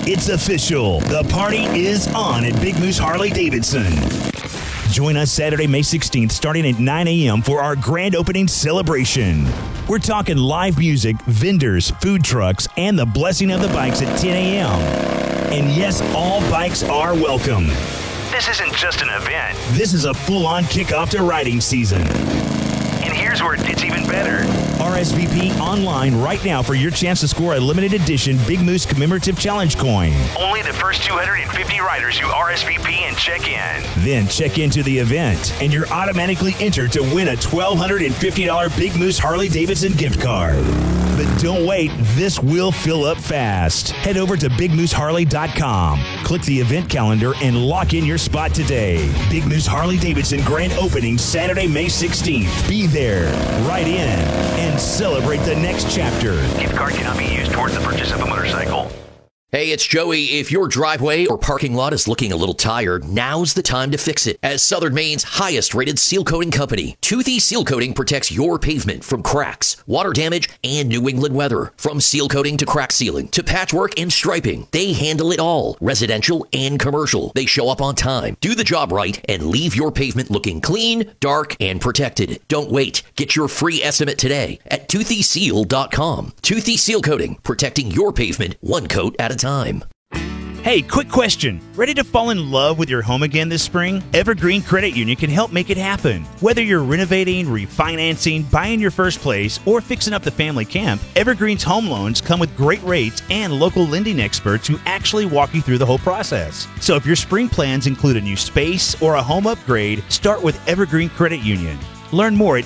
It's official. The party is on at Big Moose Harley-Davidson. Join us Saturday, May 16th, starting at 9 a.m. for our grand opening celebration. We're talking live music, vendors, food trucks, and the blessing of the bikes at 10 a.m. And yes, all bikes are welcome. This isn't just an event. This is a full-on kickoff to riding season. And here's where it gets even better. RSVP online right now for your chance to score a limited edition Big Moose Commemorative Challenge coin. Only the first 250 riders who RSVP and check in. Then check into the event, and you're automatically entered to win a $1,250 Big Moose Harley-Davidson gift card. But don't wait, this will fill up fast. Head over to BigMooseHarley.com. Click the event calendar and lock in your spot today. Big Moose Harley-Davidson grand opening Saturday, May 16th. Be there, ride in, and celebrate the next chapter. Gift card cannot be used towards the purchase of a motorcycle. Hey, it's Joey. If your driveway or parking lot is looking a little tired, now's the time to fix it. As Southern Maine's highest-rated seal coating company, Toothy Seal Coating protects your pavement from cracks, water damage, and New England weather. From seal coating to crack sealing to patchwork and striping, they handle it all, residential and commercial. They show up on time, do the job right, and leave your pavement looking clean, dark, and protected. Don't wait. Get your free estimate today at ToothySeal.com. Toothy Seal Coating, protecting your pavement one coat at a time. Hey, quick question. Ready to fall in love with your home again this spring? Evergreen Credit Union can help make it happen. Whether you're renovating, refinancing, buying your first place, or fixing up the family camp, Evergreen's home loans come with great rates and local lending experts who actually walk you through the whole process. So if your spring plans include a new space or a home upgrade, start with Evergreen Credit Union. Learn more at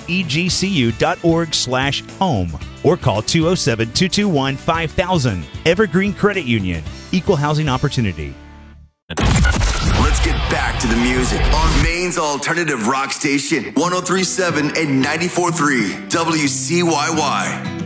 egcu.org/home or call 207-221-5000. Evergreen Credit Union. Equal housing opportunity. Let's get back to the music on Maine's alternative rock station, 103.7 and 94.3 WCYY.